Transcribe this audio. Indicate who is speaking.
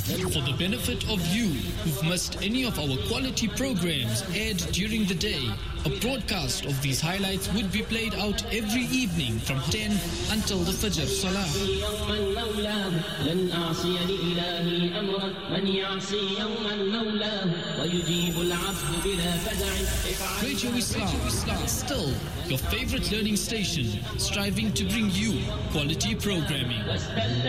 Speaker 1: For the benefit of you who've missed any of our quality programs aired during the day, a broadcast of these highlights would be played out every evening from 10 until the Fajr Salah. Radio Islam, still your favorite learning station, striving to bring you quality programming.